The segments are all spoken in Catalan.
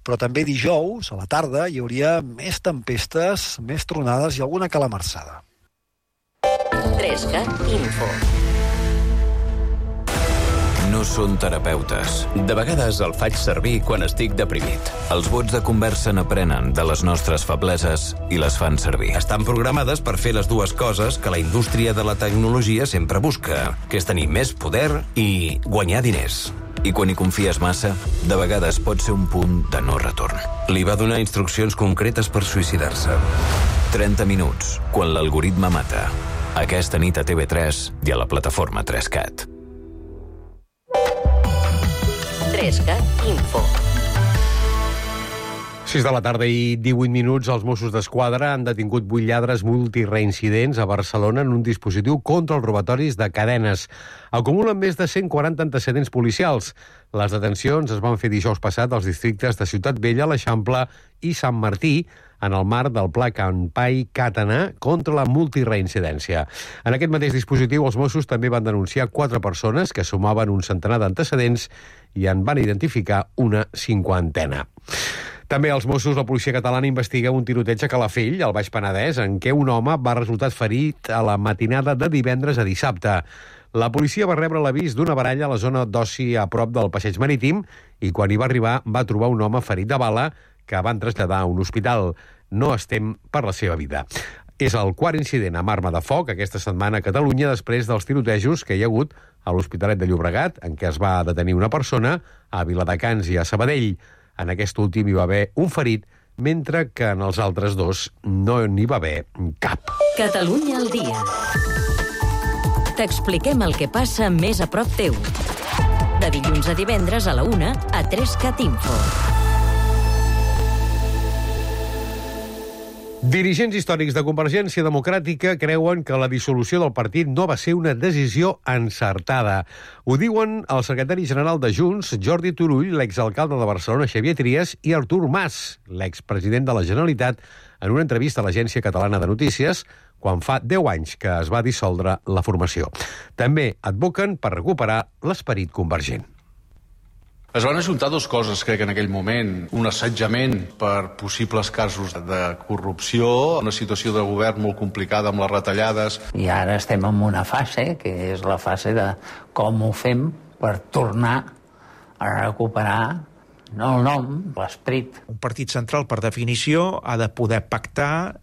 però també dijous, a la tarda, hi hauria més tempestes, més tronades i alguna calamarsada. 3CAT Info. No són terapeutes. De vegades el faig servir quan estic deprimit. Els bots de conversa n'aprenen de les nostres febleses i les fan servir. Estan programades per fer les dues coses que la indústria de la tecnologia sempre busca, que és tenir més poder i guanyar diners. I quan hi confies massa, de vegades pot ser un punt de no retorn. Li va donar instruccions concretes per suïcidar-se. 30 minuts, quan l'algoritme mata. Aquesta nit a TV3 i a la plataforma 3CAT. 3CAT Info. 6 de la tarda i 18 minuts, els Mossos d'Esquadra han detingut 8 lladres multireincidents a Barcelona en un dispositiu contra els robatoris de cadenes. Acumulen més de 140 antecedents policials. Les detencions es van fer dijous passat als districtes de Ciutat Vella, l'Eixample i Sant Martí, en el marc del Pla Campai Càtana contra la multireincidència. En aquest mateix dispositiu, els Mossos també van denunciar 4 persones que sumaven un centenar d'antecedents i en van identificar una 50. També els Mossos, la policia catalana, investiga un tiroteig a Calafell, al Baix Penedès, en què un home va resultar ferit a la matinada de divendres a dissabte. La policia va rebre l'avís d'una baralla a la zona d'oci a prop del Passeig Marítim i quan hi va arribar va trobar un home ferit de bala que van traslladar a un hospital. No es tem per la seva vida. És el quart incident amb arma de foc aquesta setmana a Catalunya després dels tirotejos que hi ha hagut a l'Hospitalet de Llobregat, en què es va detenir una persona, a Viladecans i a Sabadell. En aquest últim hi va haver un ferit, mentre que en els altres dos no n'hi va haver cap. Catalunya al dia. T'expliquem el que passa més a prop teu. De dilluns a divendres a la 1 a 3CAT Info. Dirigents històrics de Convergència Democràtica creuen que la dissolució del partit no va ser una decisió encertada. Ho diuen el secretari general de Junts, Jordi Turull, l'exalcalde de Barcelona, Xavier Trias, i Artur Mas, l'expresident de la Generalitat, en una entrevista a l'Agència Catalana de Notícies, quan fa 10 anys que es va dissoldre la formació. També advoquen per recuperar l'esperit convergent. Es van ajuntar dues coses, crec, en aquell moment. Un assetjament per possibles casos de corrupció, una situació de govern molt complicada amb les retallades. I ara estem en una fase, que és la fase de com ho fem per tornar a recuperar no el nom, l'esperit. Un partit central, per definició, ha de poder pactar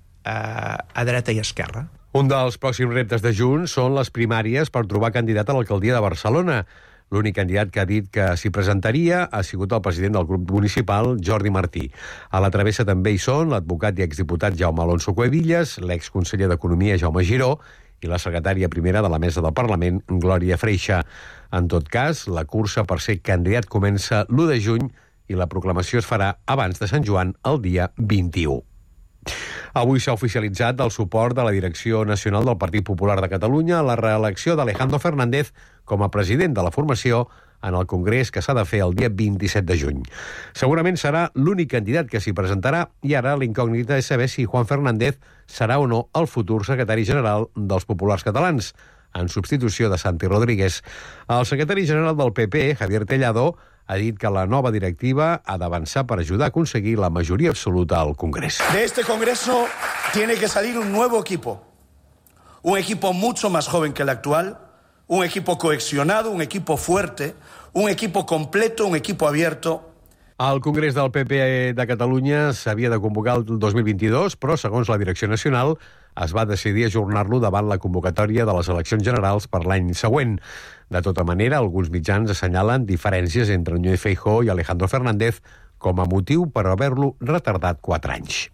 a dreta i esquerra. Un dels pròxims reptes de Junts són les primàries per trobar candidat a l'alcaldia de Barcelona. L'únic candidat que ha dit que s'hi presentaria ha sigut el president del grup municipal, Jordi Martí. A la travessa també hi són l'advocat i exdiputat Jaume Alonso Cuevillas, l'exconseller d'Economia Jaume Giró i la secretària primera de la Mesa del Parlament, Glòria Freixa. En tot cas, la cursa per ser candidat comença l'1 de juny i la proclamació es farà abans de Sant Joan, el dia 21. Avui s'ha oficialitzat el suport de la Direcció Nacional del Partit Popular de Catalunya a la reelecció d'Alejandro Fernández com a president de la formació en el congrés que s'ha de fer el dia 27 de juny. Segurament serà l'únic candidat que s'hi presentarà i ara l'incògnita és saber si Juan Fernández serà o no el futur secretari general dels populars catalans, en substitució de Santi Rodríguez. El secretari general del PP, Javier Tellado, ha dit que la nova directiva ha d'avançar per ajudar a aconseguir la majoria absoluta al Congrés. De este Congreso tiene que salir un nuevo equipo. Un equipo mucho más joven que el actual, un equipo cohesionado, un equipo fuerte, un equipo completo, un equipo abierto. El Congrés del PP de Catalunya s'havia de convocar el 2022, però, segons la Direcció Nacional, es va decidir ajornar-lo davant la convocatòria de les eleccions generals per l'any següent. De tota manera, alguns mitjans assenyalen diferències entre Núñez Feijóo i Alejandro Fernández com a motiu per haver-lo retardat 4 anys.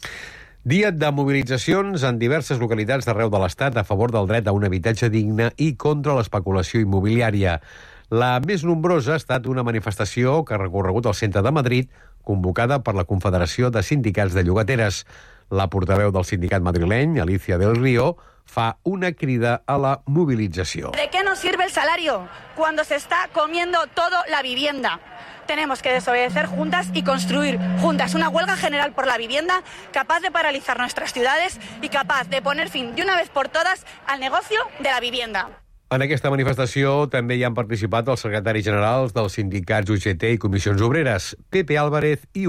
Dia de mobilitzacions en diverses localitats d'arreu de l'Estat a favor del dret a un habitatge digne i contra l'especulació immobiliària. La més nombrosa ha estat una manifestació que ha recorregut el centre de Madrid, convocada per la Confederació de Sindicats de Llogateres. La portaveu del sindicat madrileny, Alicia del Río, fa una crida a la movilització. ¿De qué nos sirve el salario cuando se está comiendo todo la vivienda? Tenemos que desobedecer juntas y construir juntas una huelga general por la vivienda capaz de paralizar nuestras ciudades y capaz de poner fin de una vez por todas al negocio de la vivienda. En aquesta manifestació també hi han participat els secretaris generals dels sindicats UGT i Comissions Obreres, Pepe Álvarez i